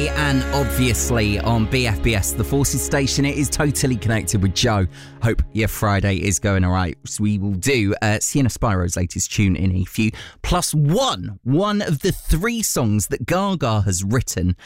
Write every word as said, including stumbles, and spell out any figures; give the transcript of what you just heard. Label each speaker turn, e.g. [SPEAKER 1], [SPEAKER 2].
[SPEAKER 1] Friday, and obviously on B F B S, the Forces station, it is totally connected with Joe. Hope your Friday is going all right. So we will do uh, Sienna Spiro's latest tune in a few, plus one, one of the three songs that Gaga has written